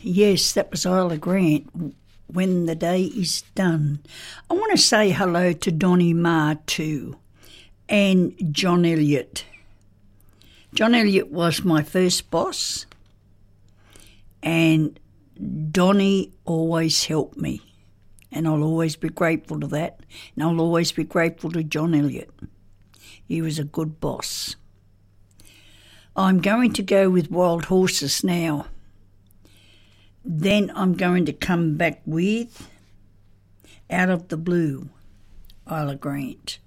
Yes, that was Isla Grant, When the Day Is Done. I want to say hello to Donnie Marr too, and John Elliott. John Elliott was my first boss, and Donnie always helped me, and I'll always be grateful to that, and I'll always be grateful to John Elliott. He was a good boss. I'm going to go with Wild Horses now. Then I'm going to come back with Out of the Blue, Isla Grant.